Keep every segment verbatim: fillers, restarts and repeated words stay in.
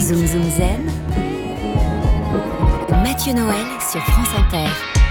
Zoom Zoom Zen. Mathieu Noël sur France Inter.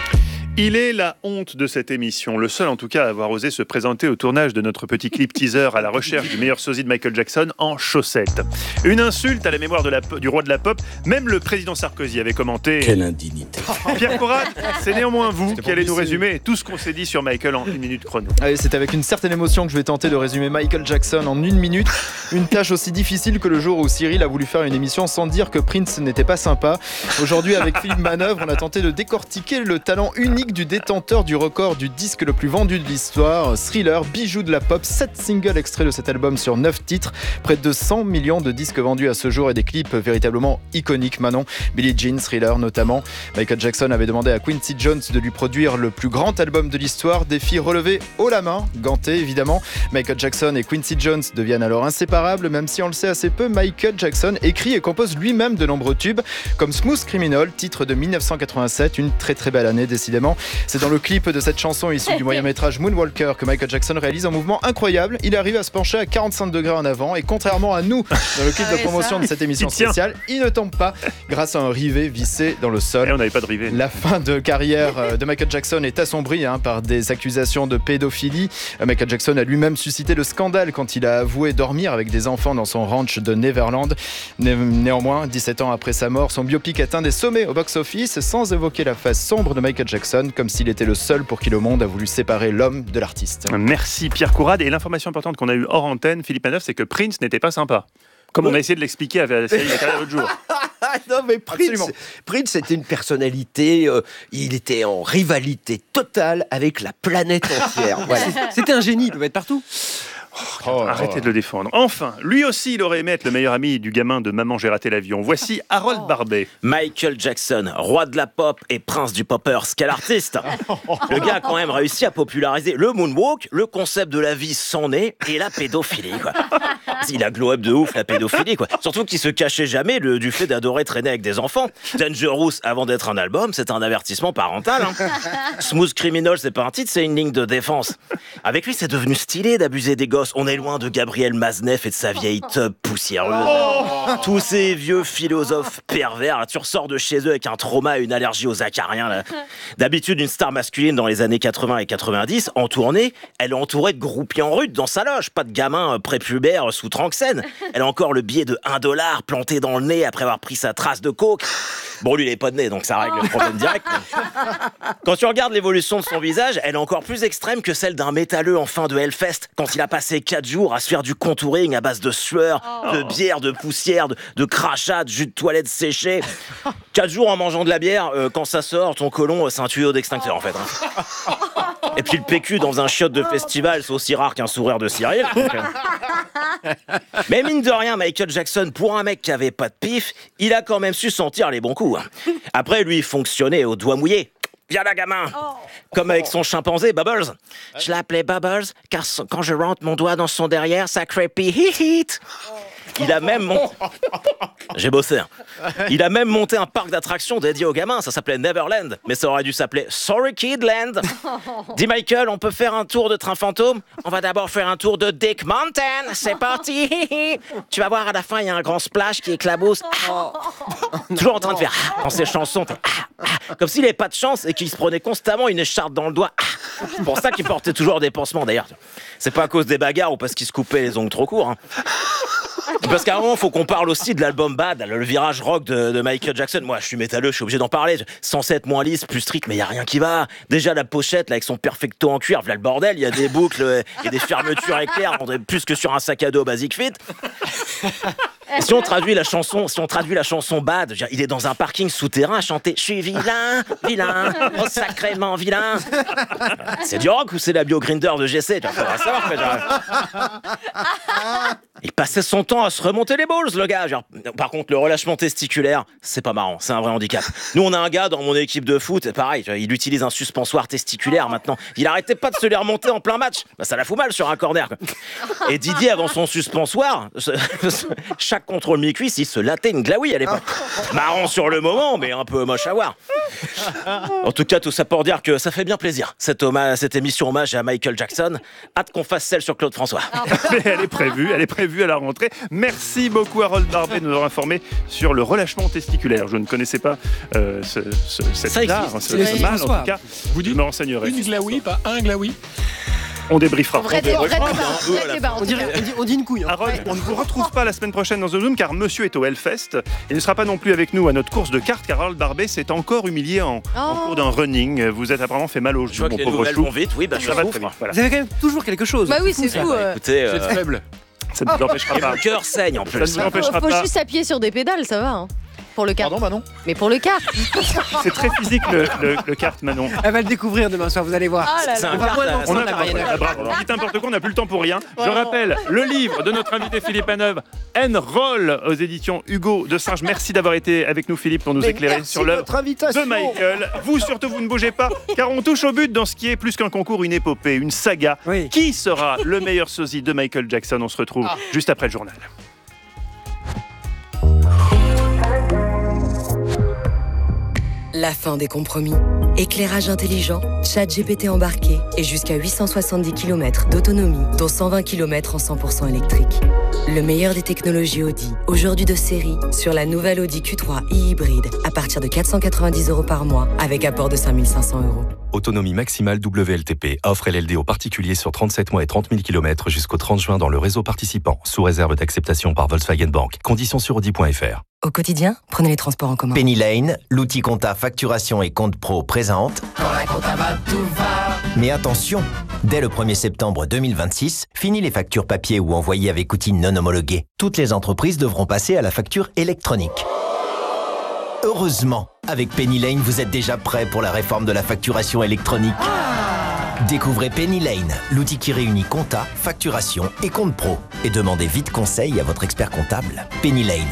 Il est la honte de cette émission, le seul en tout cas à avoir osé se présenter au tournage de notre petit clip teaser à la recherche du meilleur sosie de Michael Jackson en chaussettes. Une insulte à la mémoire de la, du roi de la pop, même le président Sarkozy avait commenté. Quelle indignité. Pierre Conrad, c'est néanmoins vous qui allez nous résumer tout ce qu'on s'est dit sur Michael en une minute chrono. Allez, c'est avec une certaine émotion que je vais tenter de résumer Michael Jackson en une minute. Une tâche aussi difficile que le jour où Cyril a voulu faire une émission sans dire que Prince n'était pas sympa. Aujourd'hui, avec Philippe Manœuvre, on a tenté de décortiquer le talent unique du détenteur du record du disque le plus vendu de l'histoire, Thriller, bijou de la pop, sept singles extraits de cet album sur neuf titres, près de cent millions de disques vendus à ce jour et des clips véritablement iconiques. Manon, Billie Jean, Thriller notamment. Michael Jackson avait demandé à Quincy Jones de lui produire le plus grand album de l'histoire, défi relevé haut la main, ganté évidemment. Michael Jackson et Quincy Jones deviennent alors inséparables, même si on le sait assez peu, Michael Jackson écrit et compose lui-même de nombreux tubes, comme Smooth Criminal, titre de dix-neuf cent quatre-vingt-sept, une très très belle année décidément. C'est dans le clip de cette chanson issue du moyen-métrage Moonwalker que Michael Jackson réalise un mouvement incroyable. Il arrive à se pencher à quarante-cinq degrés en avant et contrairement à nous dans le clip de promotion de cette émission spéciale, il ne tombe pas grâce à un rivet vissé dans le sol. Et on n'avait pas de rivet. La fin de carrière de Michael Jackson est assombrie hein, par des accusations de pédophilie. Michael Jackson a lui-même suscité le scandale quand il a avoué dormir avec des enfants dans son ranch de Neverland. Né- néanmoins, dix-sept ans après sa mort, son biopic atteint des sommets au box-office sans évoquer la face sombre de Michael Jackson, comme s'il était le seul pour qui le monde a voulu séparer l'homme de l'artiste. Merci Pierre Conrad. Et l'information importante qu'on a eue hors antenne, Philippe Manœuvre, c'est que Prince n'était pas sympa. Comme on a essayé de l'expliquer à la série de carrière l'autre jour. Non mais Prince, Prince était une personnalité, euh, il était en rivalité totale avec la planète entière. Voilà. C'était un génie, il pouvait être partout. Oh, arrêtez oh. de le défendre. Enfin, lui aussi, il aurait aimé être le meilleur ami du gamin de Maman, j'ai raté l'avion. Voici Harold oh. Barbet. Michael Jackson, roi de la pop et prince du poppers, quel artiste. Le gars a quand même réussi à populariser le moonwalk, le concept de la vie sans nez et la pédophilie, quoi. Il a glow up de ouf, la pédophilie, quoi. Surtout qu'il se cachait jamais le, du fait d'adorer traîner avec des enfants. Dangerous, avant d'être un album, c'est un avertissement parental. Hein. Smooth Criminal, c'est pas un titre, c'est une ligne de défense. Avec lui, c'est devenu stylé d'abuser des gosses. On est loin de Gabriel Maznev et de sa vieille teub poussiéreuse. Oh. Tous ces vieux philosophes pervers, là, tu ressors de chez eux avec un trauma et une allergie aux acariens. Là. D'habitude, une star masculine dans les années quatre-vingts et quatre-vingt-dix, en tournée, elle est entourée de groupies en rude dans sa loge. Pas de gamins prépubères sous Tranxène. Elle a encore le billet de un dollar planté dans le nez après avoir pris sa trace de coke. Bon, lui, il n'est pas de nez, donc ça règle le problème direct. Quand tu regardes l'évolution de son visage, elle est encore plus extrême que celle d'un métalleux en fin de Hellfest, quand il a passé quatre jours à se faire du contouring à base de sueur, oh. de bière, de poussière, de, de crachat, de jus de toilette séché. quatre jours en mangeant de la bière, euh, quand ça sort, ton côlon, c'est un tuyau d'extincteur, en fait. Hein. Et puis le P Q dans un chiotte de festival, c'est aussi rare qu'un sourire de Cyril. Mais mine de rien, Michael Jackson, pour un mec qui avait pas de pif, il a quand même su sentir les bons coups. Après, lui, il fonctionnait au doigt mouillé. Viens là, gamin. Oh. Comme avec son chimpanzé, Bubbles. Je l'appelais Bubbles, car quand je rentre mon doigt dans son derrière, ça crépit. Hit. Il a même monté... J'ai bossé. Hein. Il a même monté un parc d'attractions dédié aux gamins. Ça s'appelait Neverland, mais ça aurait dû s'appeler Sorry Kid Land. Dis Michael, on peut faire un tour de train fantôme? On va d'abord faire un tour de Dick Mountain. C'est parti. Tu vas voir, à la fin, il y a un grand splash qui éclabousse. Ah. Toujours en train de faire ah, dans ses chansons. Ah, ah, comme s'il n'avait pas de chance et qu'il se prenait constamment une écharpe dans le doigt. Ah. C'est pour ça qu'il portait toujours des pansements, d'ailleurs. C'est pas à cause des bagarres ou parce qu'il se coupait les ongles trop courts. Hein. Parce qu'à un moment, il faut qu'on parle aussi de l'album Bad, le virage rock de, de Michael Jackson. Moi, je suis métalleux, je suis obligé d'en parler. Censé être moins lisse, plus strict, mais il n'y a rien qui va. Déjà, la pochette, là, avec son perfecto en cuir, voilà le bordel. Il y a des boucles, il y a des fermetures éclairs, on dirait plus que sur un sac à dos Basic Fit. Si on traduit la chanson, si on traduit la chanson Bad, il est dans un parking souterrain à chanter « Je suis vilain, vilain, oh sacrément vilain ». C'est du rock ou c'est la bio Grinder de G C? Tu vas savoir quoi. Il passait son temps à se remonter les balls, le gars. Genre, par contre, le relâchement testiculaire, c'est pas marrant, c'est un vrai handicap. Nous, on a un gars dans mon équipe de foot, c'est pareil, il utilise un suspensoire testiculaire maintenant. Il arrêtait pas de se les remonter en plein match. Bah, ça la fout mal sur un corner, quoi. Et Didier, avant son suspensoire, chaque chaque contrôle mi-cuisse, il se latait une glaouille à l'époque. Marrant sur le moment, mais un peu moche à voir. En tout cas, tout ça pour dire que ça fait bien plaisir, cette, hommage, cette émission hommage à Michael Jackson. Hâte qu'on fasse celle sur Claude François. Mais elle est prévue, elle est prévue à la rentrée. Merci beaucoup Harold Barbet de nous avoir informé sur le relâchement testiculaire. Je ne connaissais pas euh, ce, ce, cette ça art, existe. ce, ce mal en tout cas. Vous dites je me renseignerai. Une glaouille, pas un glaouille. On débriefera. Vrai débat, vrai débat, eux, vrai à la débat, en On tout dit, cas. on, dit, on dit une couille. Hein. Harold, on ne vous retrouve pas la semaine prochaine dans The Zoom car monsieur est au Hellfest. Il ne sera pas non plus avec nous à notre course de cartes car Harold Barbet s'est encore humilié en, Oh. en cours d'un running. Vous êtes apparemment fait mal au Je genou, vois que mon les pauvre nouvelles chou. vont vite, oui, bah je Ça va trouve. très bien. Voilà. Vous avez quand même toujours quelque chose. Bah oui, c'est fou. Bah, euh. écoutez, C'est euh, faible. Ça ne vous empêchera et pas. mon cœur saigne en Ça plus. ne vous empêchera Faut pas. juste appuyer sur des pédales, ça va. Hein. Pour le kart. Pardon, Manon. Mais pour le kart. C'est très physique le, le, le kart, Manon. Elle va le découvrir demain soir, vous allez voir. Ah là C'est là. un On va kart moins à- dans On son a Marianne. ah, bravo. Dites n'importe quoi, on n'a plus le temps pour rien. Je rappelle le livre de notre invité Philippe Manœuvre, N-Roll, aux éditions Hugo de Singe. Merci d'avoir été avec nous, Philippe, pour nous Mais éclairer merci sur de l'œuvre votre invitation. de Michael. Vous, surtout, vous ne bougez pas, car on touche au but dans ce qui est plus qu'un concours, une épopée, une saga. Oui. Qui sera le meilleur sosie de Michael Jackson? On se retrouve juste après le journal. La fin des compromis. Éclairage intelligent, chat G P T embarqué et jusqu'à huit cent soixante-dix kilomètres d'autonomie, dont cent vingt kilomètres en cent pour cent électrique. Le meilleur des technologies Audi, aujourd'hui de série, sur la nouvelle Audi Q trois e-hybride, à partir de quatre cent quatre-vingt-dix euros par mois, avec apport de cinq mille cinq cents euros. Autonomie maximale W L T P. Offre L L D aux particuliers sur trente-sept mois et trente mille kilomètres jusqu'au trente juin dans le réseau participant, sous réserve d'acceptation par Volkswagen Bank. Conditions sur audi point f r. Au quotidien, prenez les transports en commun. Penny Lane, l'outil compta facturation et compte pro présente. Mais attention, dès le premier septembre deux mille vingt-six, fini les factures papier ou envoyées avec outils non homologués. Toutes les entreprises devront passer à la facture électronique. Heureusement, avec Penny Lane, vous êtes déjà prêt pour la réforme de la facturation électronique. Découvrez Penny Lane, l'outil qui réunit compta, facturation et compte pro. Et demandez vite conseil à votre expert comptable. Penny Lane.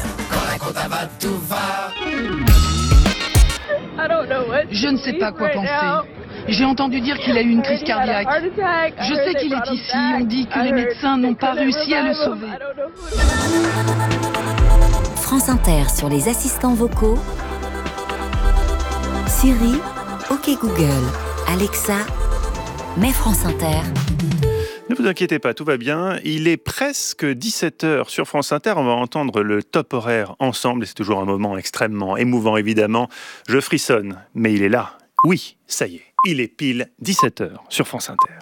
Je ne sais pas quoi penser. J'ai entendu dire qu'il a eu une crise cardiaque. Je sais qu'il est ici. On dit que les médecins n'ont pas réussi à le sauver. France Inter sur les assistants vocaux. Siri, OK Google, Alexa, mets France Inter. Ne vous inquiétez pas, tout va bien. Il est presque dix-sept heures sur France Inter. On va entendre le top horaire ensemble. Et c'est toujours un moment extrêmement émouvant, évidemment. Je frissonne, mais il est là. Oui, ça y est, il est pile dix-sept heures sur France Inter.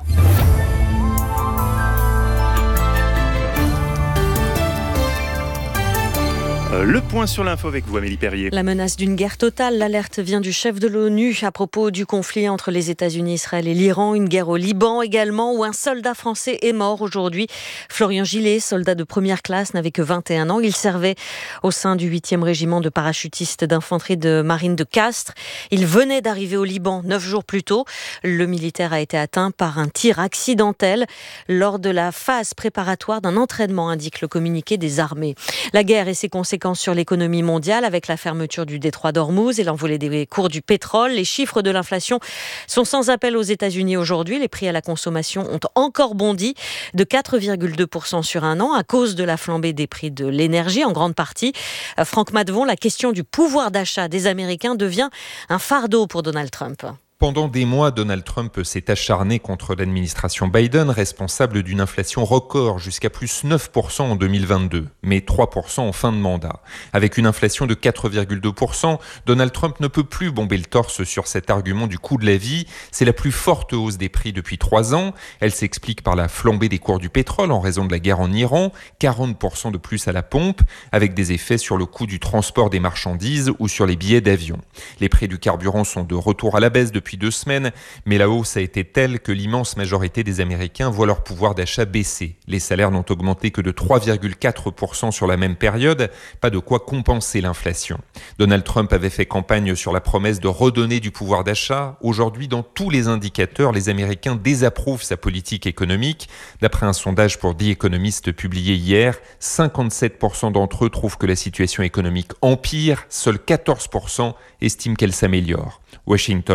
Euh, le point sur l'info avec vous, Amélie Perrier. La menace d'une guerre totale, l'alerte vient du chef de l'ONU à propos du conflit entre les États-Unis, Israël et l'Iran, une guerre au Liban également où un soldat français est mort aujourd'hui. Florian Gillet, soldat de première classe, n'avait que vingt et un ans. Il servait au sein du huitième régiment de parachutistes d'infanterie de marine de Castres. Il venait d'arriver au Liban neuf jours plus tôt. Le militaire a été atteint par un tir accidentel lors de la phase préparatoire d'un entraînement, indique le communiqué des armées. La guerre et ses conséquences sur l'économie mondiale avec la fermeture du détroit d'Ormuz et l'envolée des cours du pétrole. Les chiffres de l'inflation sont sans appel aux États-Unis aujourd'hui. Les prix à la consommation ont encore bondi de quatre virgule deux pour cent sur un an à cause de la flambée des prix de l'énergie en grande partie. Franck Maddevon, la question du pouvoir d'achat des Américains devient un fardeau pour Donald Trump. Pendant des mois, Donald Trump s'est acharné contre l'administration Biden, responsable d'une inflation record jusqu'à plus neuf pour cent en deux mille vingt-deux, mais trois pour cent en fin de mandat. Avec une inflation de quatre virgule deux pour cent, Donald Trump ne peut plus bomber le torse sur cet argument du coût de la vie. C'est la plus forte hausse des prix depuis trois ans. Elle s'explique par la flambée des cours du pétrole en raison de la guerre en Iran, quarante pour cent de plus à la pompe, avec des effets sur le coût du transport des marchandises ou sur les billets d'avion. Les prix du carburant sont de retour à la baisse depuis deux semaines, mais la hausse a été telle que l'immense majorité des Américains voient leur pouvoir d'achat baisser. Les salaires n'ont augmenté que de trois virgule quatre pour cent sur la même période, pas de quoi compenser l'inflation. Donald Trump avait fait campagne sur la promesse de redonner du pouvoir d'achat. Aujourd'hui, dans tous les indicateurs, les Américains désapprouvent sa politique économique. D'après un sondage pour The Economist publié hier, cinquante-sept pour cent d'entre eux trouvent que la situation économique empire, seuls quatorze pour cent estiment qu'elle s'améliore. Washington, Franck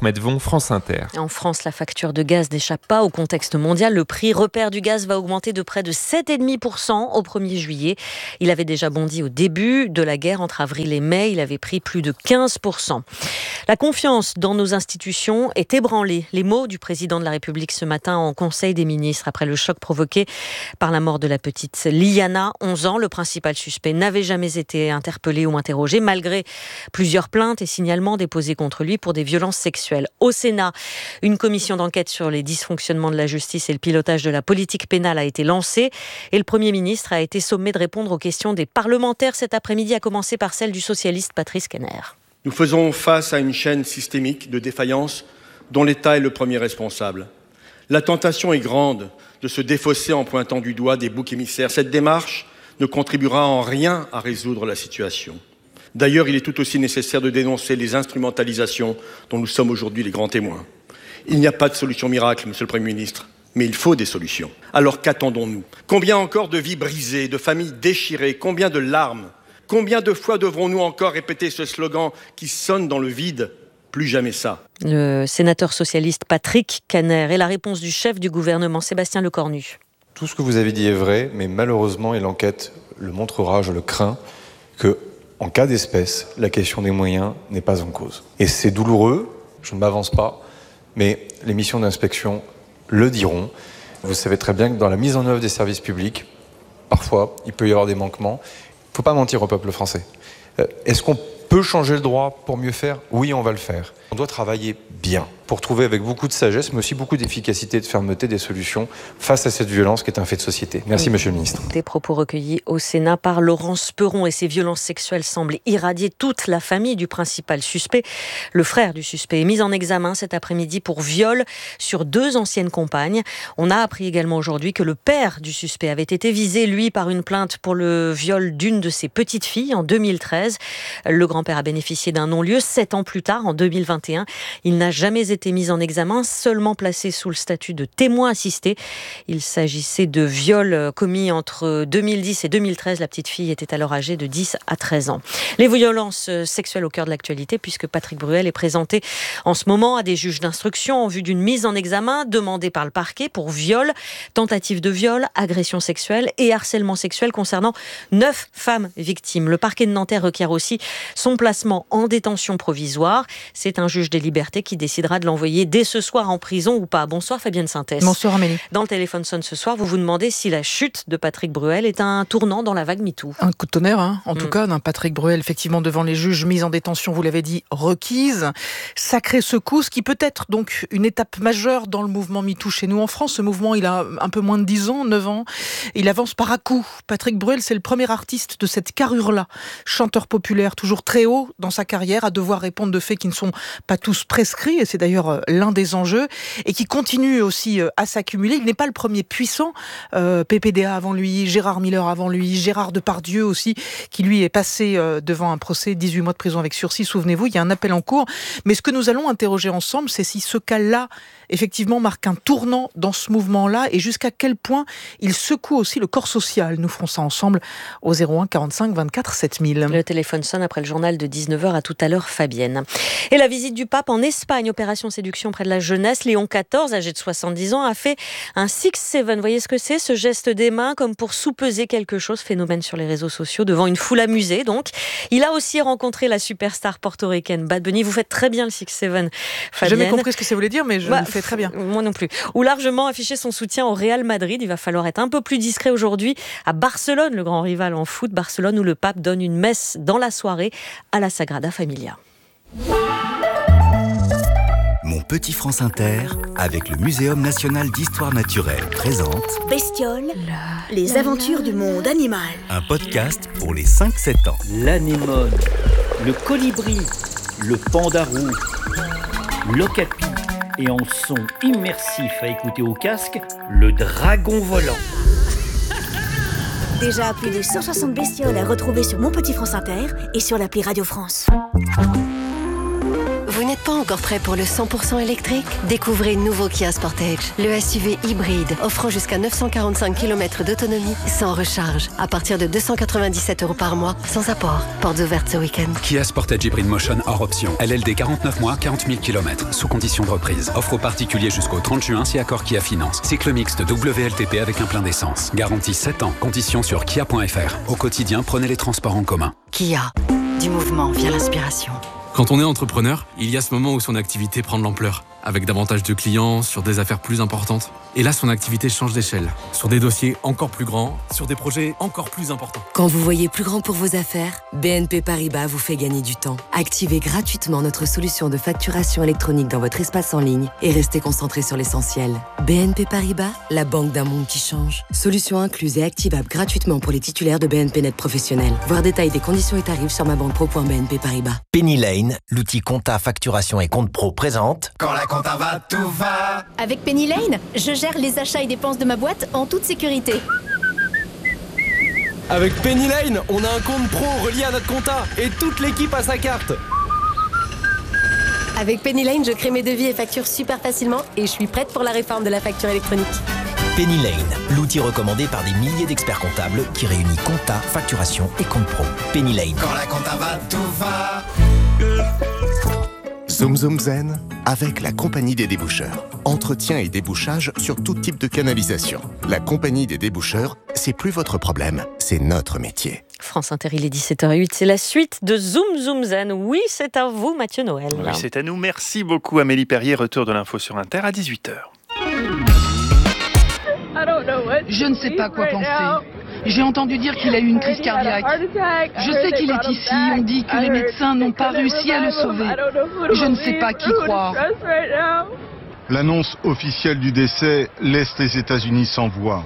Medvon, France Inter. En France, la facture de gaz n'échappe pas au contexte mondial. Le prix repère du gaz va augmenter de près de sept virgule cinq pour cent au premier juillet. Il avait déjà bondi au début de la guerre entre avril et mai. Il avait pris plus de quinze pour cent. La confiance dans nos institutions est ébranlée. Les mots du président de la République ce matin en Conseil des ministres après le choc provoqué par la mort de la petite Liana, onze ans. Le principal suspect n'avait jamais été interpellé ou interrogé malgré plusieurs plaintes et signalements déposés contre lui pour des violences sexuelles. Au Sénat, une commission d'enquête sur les dysfonctionnements de la justice et le pilotage de la politique pénale a été lancée et le Premier ministre a été sommé de répondre aux questions des parlementaires cet après-midi, à commencer par celle du socialiste Patrice Kenner. Nous faisons face à une chaîne systémique de défaillance dont l'État est le premier responsable. La tentation est grande de se défausser en pointant du doigt des boucs émissaires. Cette démarche ne contribuera en rien à résoudre la situation. D'ailleurs, il est tout aussi nécessaire de dénoncer les instrumentalisations dont nous sommes aujourd'hui les grands témoins. Il n'y a pas de solution miracle, Monsieur le Premier ministre, mais il faut des solutions. Alors qu'attendons-nous ? Combien encore de vies brisées, de familles déchirées, combien de larmes ? Combien de fois devrons-nous encore répéter ce slogan qui sonne dans le vide ? Plus jamais ça. Le sénateur socialiste Patrick Kanner et la réponse du chef du gouvernement, Sébastien Lecornu. Tout ce que vous avez dit est vrai, mais malheureusement, et l'enquête le montrera, je le crains, que en cas d'espèce, la question des moyens n'est pas en cause. Et c'est douloureux, je ne m'avance pas, mais les missions d'inspection le diront. Vous savez très bien que dans la mise en œuvre des services publics, parfois, il peut y avoir des manquements. Il ne faut pas mentir au peuple français. Euh, est-ce qu'on peut changer le droit pour mieux faire ? Oui, on va le faire. On doit travailler bien pour trouver avec beaucoup de sagesse, mais aussi beaucoup d'efficacité et de fermeté des solutions face à cette violence qui est un fait de société. Merci, oui. Monsieur le ministre. Des propos recueillis au Sénat par Laurence Perron, et ces violences sexuelles semblent irradier toute la famille du principal suspect. Le frère du suspect est mis en examen cet après-midi pour viol sur deux anciennes compagnes. On a appris également aujourd'hui que le père du suspect avait été visé, lui, par une plainte pour le viol d'une de ses petites filles en deux mille treize. Le grand-père a bénéficié d'un non-lieu sept ans plus tard, en deux mille vingt et un. Il n'a jamais été mis en examen, seulement placé sous le statut de témoin assisté. Il s'agissait de viols commis entre deux mille dix et deux mille treize. La petite fille était alors âgée de dix à treize ans. Les violences sexuelles au cœur de l'actualité, puisque Patrick Bruel est présenté en ce moment à des juges d'instruction en vue d'une mise en examen demandée par le parquet pour viol, tentative de viol, agression sexuelle et harcèlement sexuel concernant neuf femmes victimes. Le parquet de Nanterre requiert aussi son placement en détention provisoire. C'est un juge des libertés qui décidera de l'envoyer dès ce soir en prison ou pas. Bonsoir Fabienne Synthès. Bonsoir Amélie. Dans le téléphone sonne ce soir, vous vous demandez si la chute de Patrick Bruel est un tournant dans la vague MeToo. Un coup de tonnerre, hein, en mmh. tout cas, d'un Patrick Bruel, effectivement, devant les juges, mise en détention, vous l'avez dit, requise. Sacrée secousse qui peut être donc une étape majeure dans le mouvement MeToo chez nous en France. Ce mouvement, il a un peu moins de dix ans, neuf ans. Il avance par à-coups. Patrick Bruel, c'est le premier artiste de cette carrure-là. Chanteur populaire, toujours très haut dans sa carrière, à devoir répondre de faits qui ne sont pas tous prescrits, et c'est d'ailleurs l'un des enjeux, et qui continue aussi à s'accumuler. Il n'est pas le premier puissant. Euh, P P D A avant lui, Gérard Miller avant lui, Gérard Depardieu aussi, qui lui est passé euh, devant un procès, dix-huit mois de prison avec sursis, souvenez-vous, il y a un appel en cours. Mais ce que nous allons interroger ensemble, c'est si ce cas-là, effectivement, marque un tournant dans ce mouvement-là, et jusqu'à quel point il secoue aussi le corps social. Nous ferons ça ensemble au zéro un quarante-cinq vingt-quatre sept mille. Le téléphone sonne après le journal de dix-neuf heures. À tout à l'heure, Fabienne. Et la visite du pape en Espagne, opération séduction près de la jeunesse. Léon quatorze, âgé de soixante-dix ans, a fait un six sept. Vous voyez ce que c'est, ce geste des mains comme pour sous-peser quelque chose, phénomène sur les réseaux sociaux, devant une foule amusée donc. Il a aussi rencontré la superstar portoricaine Bad Bunny. Vous faites très bien le six sept, Fabienne. J'ai jamais compris ce que ça voulait dire, mais je bah, le fais très bien. Moi non plus. Ou largement affiché son soutien au Real Madrid. Il va falloir être un peu plus discret aujourd'hui à Barcelone, le grand rival en foot. Barcelone où le pape donne une messe dans la soirée à la Sagrada Familia. Mon petit France Inter, avec le Muséum national d'histoire naturelle, présente Bestioles, les aventures du monde animal. Un podcast pour les cinq sept ans. L'anémone, le colibri, le pandarou, l'okapi et en son immersif à écouter au casque, le dragon volant. Déjà plus de cent soixante bestioles à retrouver sur Mon Petit France Inter et sur l'appli Radio France. Vous n'êtes Pas encore prêt pour le cent pour cent électrique? Découvrez nouveau Kia Sportage, le S U V hybride offrant jusqu'à neuf cent quarante-cinq kilomètres d'autonomie sans recharge, à partir de deux cent quatre-vingt-dix-sept euros par mois, sans apport. Portes ouvertes ce week-end. Kia Sportage Hybrid Motion hors option. L L D quarante-neuf mois, quarante mille kilomètres, sous condition de reprise. Offre aux particuliers jusqu'au trente juin si accord Kia Finance. Cycle mixte W L T P avec un plein d'essence. Garantie sept ans. Conditions sur kia point f r. Au quotidien, prenez les transports en commun. Kia, du mouvement via l'inspiration. Quand on est entrepreneur, il y a ce moment où son activité prend de l'ampleur, avec davantage de clients, sur des affaires plus importantes. Et là, son activité change d'échelle, sur des dossiers encore plus grands, sur des projets encore plus importants. Quand vous voyez plus grand pour vos affaires, B N P Paribas vous fait gagner du temps. Activez gratuitement notre solution de facturation électronique dans votre espace en ligne et restez concentré sur l'essentiel. B N P Paribas, la banque d'un monde qui change. Solution incluse et activable gratuitement pour les titulaires de B N P Net professionnels. Voir détail des conditions et tarifs sur ma banque pro point b n p paribas. Penny Lane, l'outil compta, facturation et compte pro présente. Quand la compta va, tout va. Avec Penny Lane, je gère les achats et dépenses de ma boîte en toute sécurité. Avec Penny Lane, on a un compte pro relié à notre compta et toute l'équipe a sa carte. Avec Penny Lane, je crée mes devis et factures super facilement et je suis prête pour la réforme de la facture électronique. Penny Lane, l'outil recommandé par des milliers d'experts comptables qui réunit compta, facturation et compte pro. Penny Lane. Quand la compta va, tout va. Zoom Zoom Zen avec la Compagnie des déboucheurs. Entretien et débouchage sur tout type de canalisation. La Compagnie des déboucheurs, c'est plus votre problème, c'est notre métier. France Inter, il est dix-sept heures zéro huit, c'est la suite de Zoom Zoom Zen. Oui, c'est à vous, Mathieu Noël. Oui, c'est à nous. Merci beaucoup, Amélie Perrier. Retour de l'info sur Inter à dix-huit heures. Je ne sais pas quoi penser. J'ai entendu dire qu'il a eu une crise cardiaque. Je sais qu'il est ici. On dit que les médecins n'ont pas réussi à le sauver. Je ne sais pas qui croire. L'annonce officielle du décès laisse les États-Unis sans voix.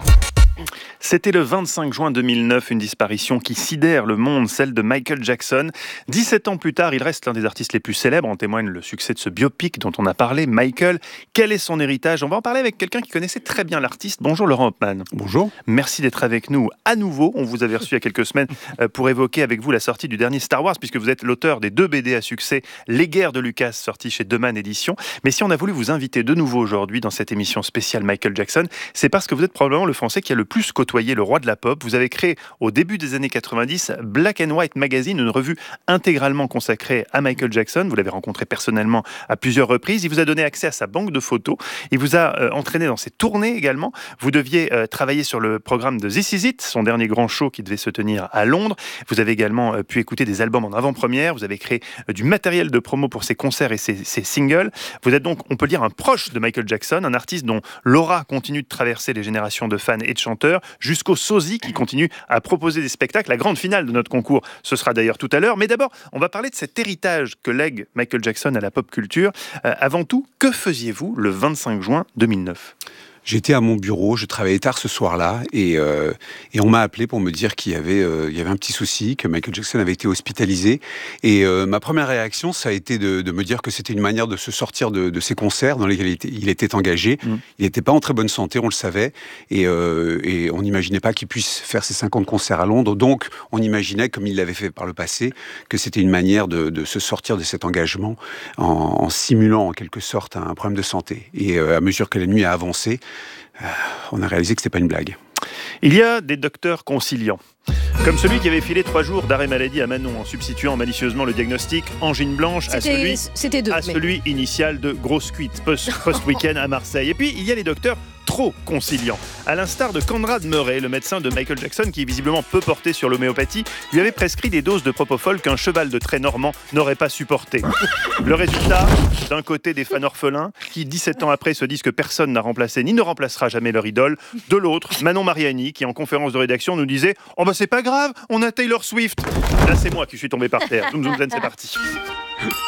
C'était le vingt-cinq juin deux mille neuf, une disparition qui sidère le monde, celle de Michael Jackson. dix-sept ans plus tard, il reste l'un des artistes les plus célèbres, en témoigne le succès de ce biopic dont on a parlé. Michael, quel est son héritage? On va en parler avec quelqu'un qui connaissait très bien l'artiste. Bonjour Laurent Hopman. Bonjour. Merci d'être avec nous à nouveau. On vous avait reçu il y a quelques semaines pour évoquer avec vous la sortie du dernier Star Wars, puisque vous êtes l'auteur des deux B D à succès, Les Guerres de Lucas, sorti chez Deman Éditions. Mais si on a voulu vous inviter de nouveau aujourd'hui dans cette émission spéciale Michael Jackson, c'est parce que vous êtes probablement le Français qui a le plus côtoyé le roi de la pop. Vous avez créé au début des années quatre-vingt-dix Black and White Magazine, une revue intégralement consacrée à Michael Jackson. Vous l'avez rencontré personnellement à plusieurs reprises. Il vous a donné accès à sa banque de photos. Il vous a euh, entraîné dans ses tournées également. Vous deviez euh, travailler sur le programme de This Is It, son dernier grand show qui devait se tenir à Londres. Vous avez également euh, pu écouter des albums en avant-première. Vous avez créé euh, du matériel de promo pour ses concerts et ses, ses singles. Vous êtes donc, on peut dire, un proche de Michael Jackson, un artiste dont l'aura continue de traverser les générations de fans et de chanteurs, jusqu'au sosie qui continue à proposer des spectacles. La grande finale de notre concours, ce sera d'ailleurs tout à l'heure. Mais d'abord, on va parler de cet héritage que lègue Michael Jackson à la pop culture. Euh, avant tout, que faisiez-vous le vingt-cinq juin deux mille neuf ? J'étais à mon bureau, je travaillais tard ce soir-là et, euh, et on m'a appelé pour me dire qu'il y avait, euh, il y avait un petit souci, que Michael Jackson avait été hospitalisé. Et euh, ma première réaction, ça a été de, de me dire que c'était une manière de se sortir de, de ces concerts dans lesquels il était, il était engagé. Mmh. Il n'était pas en très bonne santé, on le savait, et, euh, et on n'imaginait pas qu'il puisse faire ses cinquante concerts à Londres. Donc on imaginait, comme il l'avait fait par le passé, que c'était une manière de, de se sortir de cet engagement en, en simulant en quelque sorte un problème de santé. Et euh, à mesure que la nuit a avancé, Euh, on a réalisé que c'était pas une blague. Il y a des docteurs conciliants, comme celui qui avait filé trois jours d'arrêt maladie à Manon en substituant malicieusement le diagnostic angine blanche à celui, c'était deux, à mais... celui initial de grosse cuite post, post-week-end à Marseille. Et puis il y a les docteurs trop conciliant. À l'instar de Conrad Murray, le médecin de Michael Jackson, qui visiblement peu porté sur l'homéopathie, lui avait prescrit des doses de propofol qu'un cheval de trait normand n'aurait pas supporté. Le résultat, d'un côté des fans orphelins, qui dix-sept ans après se disent que personne n'a remplacé ni ne remplacera jamais leur idole. De l'autre, Manon Mariani, qui en conférence de rédaction nous disait « Oh bah c'est pas grave, on a Taylor Swift !» Là c'est moi qui suis tombé par terre. Zoom zoom zen, c'est parti.